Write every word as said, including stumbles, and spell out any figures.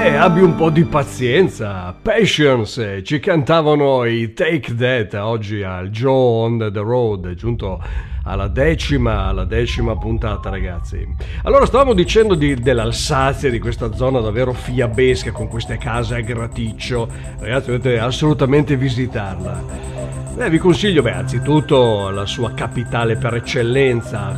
Eh, abbi un po' di pazienza. Patience, ci cantavano i Take That oggi al Joe on the Road, giunto alla decima, alla decima puntata, ragazzi. Allora, stavamo dicendo di, dell'Alsazia, di questa zona davvero fiabesca con queste case a graticcio. Ragazzi, dovete assolutamente visitarla. Eh, vi consiglio, beh, anzitutto la sua capitale per eccellenza,